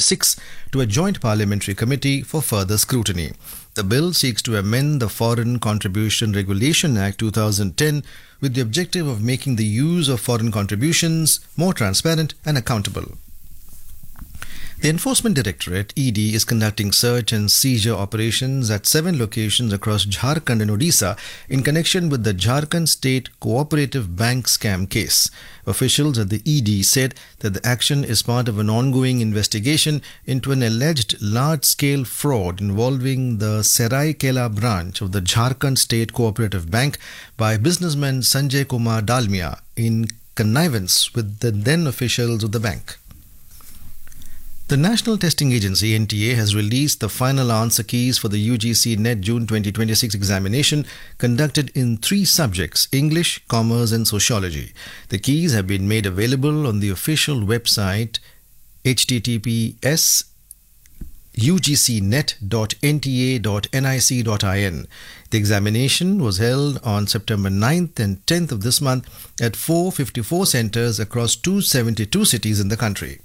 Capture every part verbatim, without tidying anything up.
twenty-six to a joint parliamentary committee for further scrutiny. The bill seeks to amend the Foreign Contribution Regulation Act two thousand ten with the objective of making the use of foreign contributions more transparent and accountable. The Enforcement Directorate, E D, is conducting search and seizure operations at seven locations across Jharkhand and Odisha in connection with the Jharkhand State Cooperative Bank scam case. Officials at the E D said that the action is part of an ongoing investigation into an alleged large-scale fraud involving the Seraikela branch of the Jharkhand State Cooperative Bank by businessman Sanjay Kumar Dalmia in connivance with the then officials of the bank. The National Testing Agency N T A has released the final answer keys for the U G C Net June twenty twenty-six examination conducted in three subjects: English, Commerce and Sociology. The keys have been made available on the official website h t t p s u g c net dot n t a dot n i c dot i n. The examination was held on September ninth and tenth of this month at four hundred fifty-four centres across two hundred seventy-two cities in the country.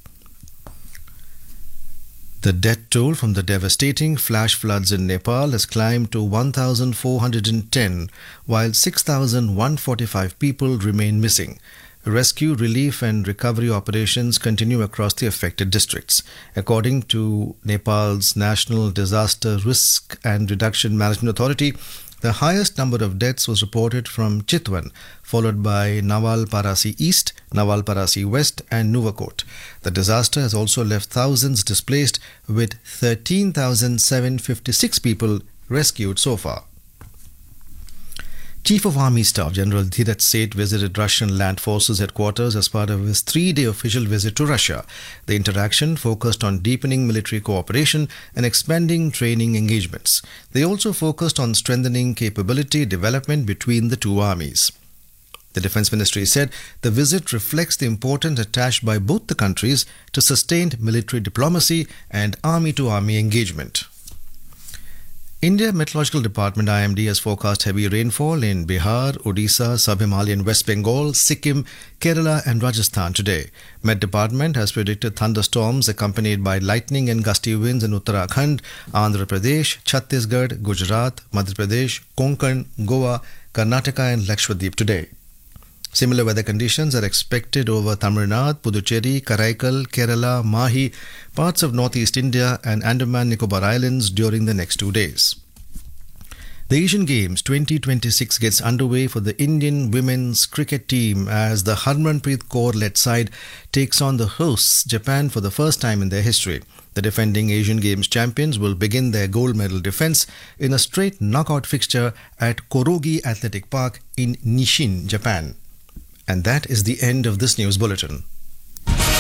The death toll from the devastating flash floods in Nepal has climbed to one thousand four hundred ten, while six thousand one hundred forty-five people remain missing. Rescue, relief and recovery operations continue across the affected districts. According to Nepal's National Disaster Risk and Reduction Management Authority, the highest number of deaths was reported from Chitwan, followed by Nawalparasi East, Nawalparasi West and Nuwakot. The disaster has also left thousands displaced, with thirteen thousand seven hundred fifty-six people rescued so far. Chief of Army Staff General Dhiraj Seth visited Russian Land Forces headquarters as part of his three-day official visit to Russia. The interaction focused on deepening military cooperation and expanding training engagements. They also focused on strengthening capability development between the two armies. The Defence Ministry said the visit reflects the importance attached by both the countries to sustained military diplomacy and army-to-army engagement. India Meteorological Department I M D has forecast heavy rainfall in Bihar, Odisha, Sub-Himalayan West Bengal, Sikkim, Kerala and Rajasthan today. Met Department has predicted thunderstorms accompanied by lightning and gusty winds in Uttarakhand, Andhra Pradesh, Chhattisgarh, Gujarat, Madhya Pradesh, Konkan, Goa, Karnataka and Lakshadweep today. Similar weather conditions are expected over Tamil Nadu, Puducherry, Karaikal, Kerala, Mahi, parts of northeast India and Andaman Nicobar Islands during the next two days. The Asian Games twenty twenty-six gets underway for the Indian women's cricket team as the Harmanpreet Kaur-led side takes on the hosts Japan for the first time in their history. The defending Asian Games champions will begin their gold medal defence in a straight knockout fixture at Korogi Athletic Park in Nishin, Japan. And that is the end of this news bulletin.